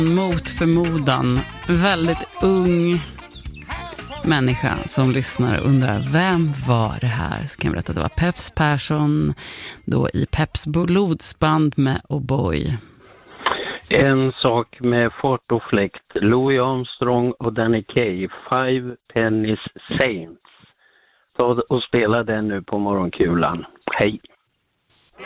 Mot förmodan, väldigt ung människa som lyssnar och undrar, vem var det här? Så kan jag berätta att det var Peps Persson, då i Peps blodsband med O'Boy. En sak med fart och fläkt, Louis Armstrong och Danny Kaye, Five Pennies Saints. Ta och spela den nu på morgonkulan. Hej!